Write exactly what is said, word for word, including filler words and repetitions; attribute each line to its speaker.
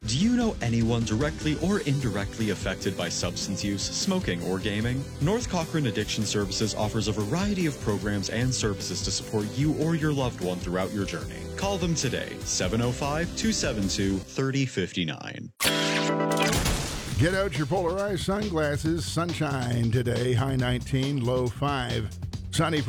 Speaker 1: Do you know anyone directly or indirectly affected by substance use, smoking, or gaming? North Cochrane Addiction Services offers a variety of programs and services to support you or your loved one throughout your journey. Call them today, seven oh five, two seven two, three oh five nine.
Speaker 2: Get out your polarized sunglasses. Sunshine today, high nineteen, low five. Sunny for